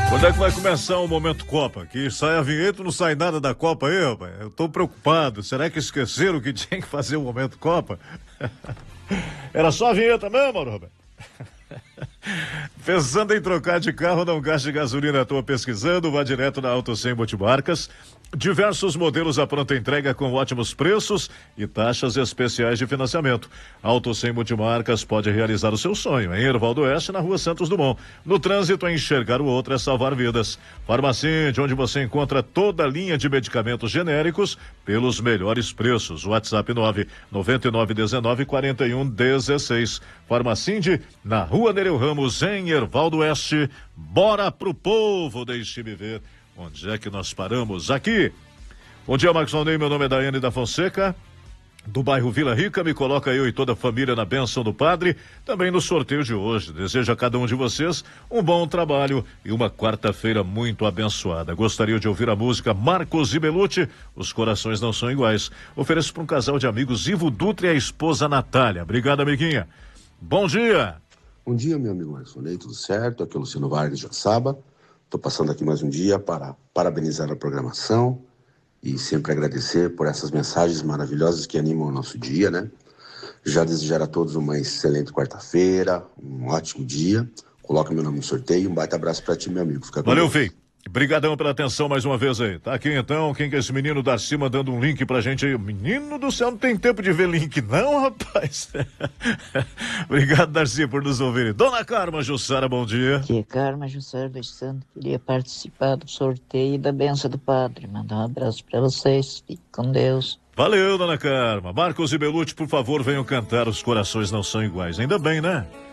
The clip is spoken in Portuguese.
Quando é que vai começar o Momento Copa? Que sai a vinheta e não sai nada da Copa aí, rapaz. Eu tô preocupado. Será que esqueceram que tinha que fazer o Momento Copa? Era só a vinheta mesmo, Roberto? Pensando em trocar de carro, não gaste gasolina à toa pesquisando, vá direto na Auto 100 Multimarcas. Diversos modelos à pronta entrega com ótimos preços e taxas especiais de financiamento. Auto 100 Multimarcas pode realizar o seu sonho em Erval do Oeste, na Rua Santos Dumont. No trânsito, enxergar o outro é salvar vidas. Farmacinde, onde você encontra toda a linha de medicamentos genéricos pelos melhores preços. WhatsApp 999194116. Farmacinde, na Rua Nereu Ramos, em Erval do Oeste. Bora pro povo, deixe-me ver. Onde é que nós paramos? Aqui. Bom dia, Marcos Alnei, meu nome é Daiane da Fonseca, do bairro Vila Rica. Me coloca eu e toda a família na bênção do Padre, também no sorteio de hoje. Desejo a cada um de vocês um bom trabalho e uma quarta-feira muito abençoada. Gostaria de ouvir a música Marcos e Belucci, Os Corações Não São Iguais. Ofereço para um casal de amigos, Ivo Dutra e a esposa Natália. Obrigado, amiguinha. Bom dia. Bom dia, meu amigo Marcos Alnei, tudo certo? Aqui é o Luciano Vargas de Joaçaba. Estou passando aqui mais um dia para parabenizar a programação e sempre agradecer por essas mensagens maravilhosas que animam o nosso dia, né? Já desejar a todos uma excelente quarta-feira, um ótimo dia. Coloca meu nome no sorteio. Um baita abraço para ti, meu amigo. Fica com Valeu, Deus. Fih. Obrigadão pela atenção mais uma vez aí. Tá aqui então, quem que é esse menino Darcy mandando um link pra gente aí? Menino do céu, não tem tempo de ver link não, rapaz. Obrigado, Darcy, por nos ouvir. Dona Carma Jussara, bom dia. Aqui é Carma Jussara dos Santos, queria participar do sorteio e da benção do Padre. Mandar um abraço pra vocês, fique com Deus. Valeu, Dona Carma. Marcos e Belucci, por favor, venham cantar Os Corações Não São Iguais. Ainda bem, né?